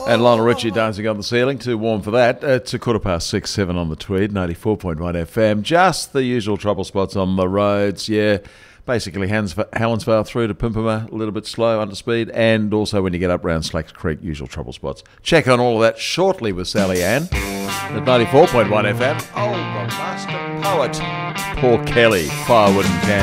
And Lionel Richie dancing on the ceiling, too warm for that. It's a 6:15 on the Tweed, 94.1 FM. Just the usual trouble spots on the roads, yeah. Basically, Helensvale through to Pimpama, a little bit slow, under speed, and also when you get up around Slacks Creek, usual trouble spots. Check on all of that shortly with Sally Ann at 94.1 FM. Oh, the master poet, Paul Kelly, Firewood and Can.